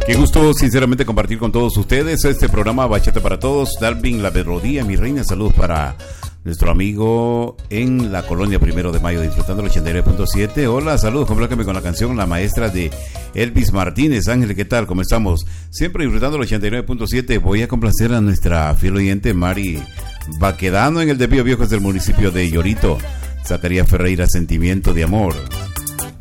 Qué gusto, sinceramente, compartir con todos ustedes este programa Bachata para Todos. Darwin La Melodía, mi reina, saludos para nuestro amigo en la colonia 1 de Mayo, disfrutando el 89.7. Hola, saludos, complácame con la canción La Maestra de Elvis Martínez. Ángel, ¿qué tal? ¿Cómo estamos? Siempre disfrutando el 89.7. Voy a complacer a nuestra fiel oyente Mari Baquedano en el de Pío Viejos del municipio de Llorito. Zacarías Ferreira, Sentimiento de Amor.